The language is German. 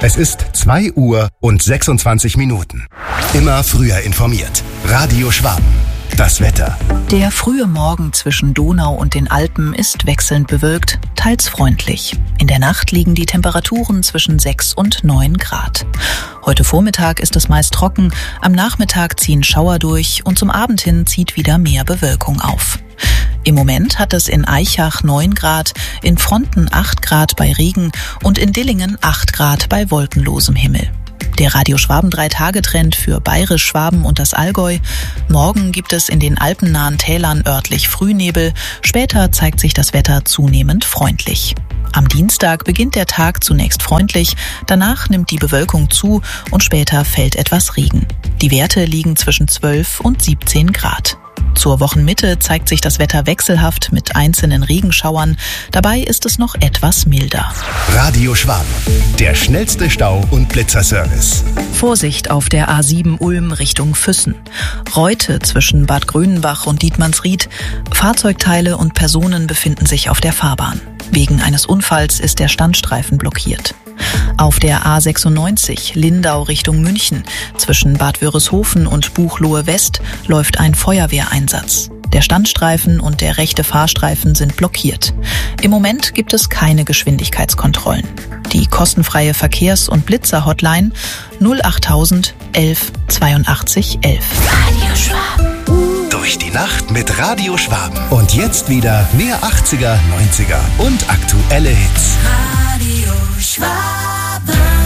Es ist 2:26. Immer früher informiert. Radio Schwaben. Das Wetter. Der frühe Morgen zwischen Donau und den Alpen ist wechselnd bewölkt, teils freundlich. In der Nacht liegen die Temperaturen zwischen 6 und 9 Grad. Heute Vormittag ist es meist trocken, am Nachmittag ziehen Schauer durch und zum Abend hin zieht wieder mehr Bewölkung auf. Im Moment hat es in Aichach 9 Grad, in Fronten 8 Grad bei Regen und in Dillingen 8 Grad bei wolkenlosem Himmel. Der Radio Schwaben 3-Tage-Trend für Bayerisch, Schwaben und das Allgäu. Morgen gibt es in den alpennahen Tälern örtlich Frühnebel. Später zeigt sich das Wetter zunehmend freundlich. Am Dienstag beginnt der Tag zunächst freundlich, danach nimmt die Bewölkung zu und später fällt etwas Regen. Die Werte liegen zwischen 12 und 17 Grad. Zur Wochenmitte zeigt sich das Wetter wechselhaft mit einzelnen Regenschauern. Dabei ist es noch etwas milder. Radio Schwaben, der schnellste Stau- und Blitzerservice. Vorsicht auf der A7 Ulm Richtung Füssen. Reute zwischen Bad Grönenbach und Dietmannsried. Fahrzeugteile und Personen befinden sich auf der Fahrbahn. Wegen eines Unfalls ist der Standstreifen blockiert. Auf der A96 Lindau Richtung München zwischen Bad Wörishofen und Buchloe West läuft ein Feuerwehreinsatz. Der Standstreifen und der rechte Fahrstreifen sind blockiert. Im Moment gibt es keine Geschwindigkeitskontrollen. Die kostenfreie Verkehrs- und Blitzer-Hotline 08000 11 82 11. Radio Schwaben. Durch die Nacht mit Radio Schwaben. Und jetzt wieder mehr 80er, 90er und aktuelle Hits. Radio Schwaben.